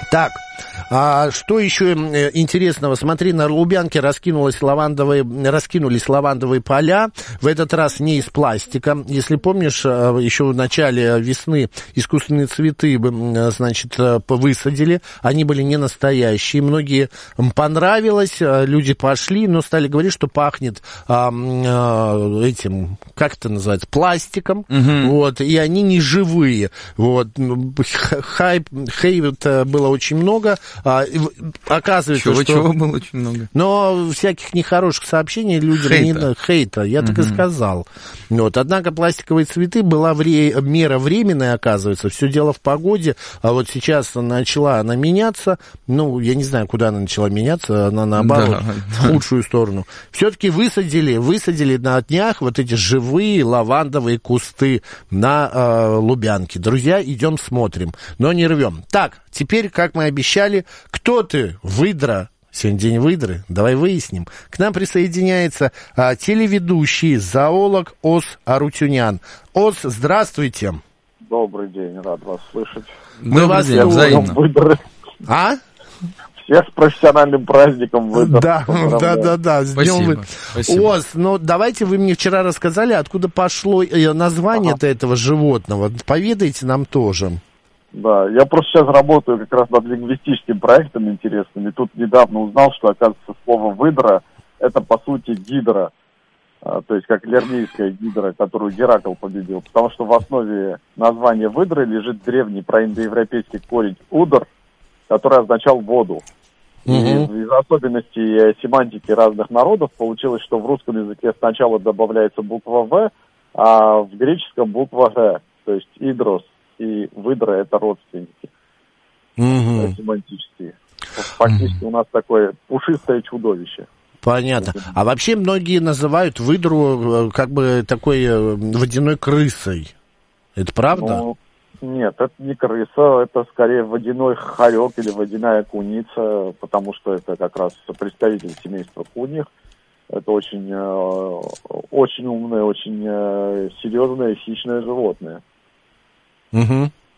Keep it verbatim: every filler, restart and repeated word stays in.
Так, а что еще интересного? Смотри, на Лубянке раскинулось лавандовые, раскинулись лавандовые поля. В этот раз не из пластика. Если помнишь, еще в начале весны искусственные цветы, значит, высадили. Они были не настоящие. Многие понравилось, люди пошли, но стали говорить, что пахнет а, а, этим, как это называется, пластиком. Угу. Вот, и они не живые. Вот. Хайп, хейт было очень много. А, оказывается, чего, что... Чего было очень много. Но всяких нехороших сообщений людям хейта, не... хейта я угу. так и сказал. Вот. Однако пластиковые цветы была вре... мера временная, оказывается. Все дело в погоде. А вот сейчас начала она меняться. Ну, я не знаю, куда она начала меняться. Она, наоборот, да. в худшую сторону. Все-таки высадили, высадили на днях вот эти живые лавандовые кусты на э, Лубянке. Друзья, идем смотрим, но не рвем. Так, теперь, как мы обещали, кто ты, выдра? Сегодня день выдры, давай выясним. К нам присоединяется а, телеведущий, зоолог Ос Арутюнян. Ос, здравствуйте. Добрый день, рад вас слышать. Мы вас день, взаимно. А? Всех с профессиональным праздником выдр. Да, да, да, да. Спасибо. Спасибо. Ос, ну давайте вы мне вчера рассказали, откуда пошло название-то ага. этого животного. Поведайте нам тоже. Да, я просто сейчас работаю как раз над лингвистическим проектом интересным, и тут недавно узнал, что, оказывается, слово «выдра» — это, по сути, гидра, а, то есть как лернейская гидра, которую Геракл победил, потому что в основе названия выдры лежит древний проиндоевропейский корень «удр», который означал «воду». И mm-hmm. из особенностей семантики разных народов получилось, что в русском языке сначала добавляется буква «в», а в греческом буква «г», то есть «идрос». И выдра — это родственники угу. семантические. Фактически у нас такое пушистое чудовище. Понятно. А вообще многие называют выдру как бы такой водяной крысой. Это правда? Ну, нет, это не крыса, это скорее водяной хорек или водяная куница, потому что это как раз представитель семейства куньих. Это очень, очень умное, очень серьезное, хищное животное. Угу.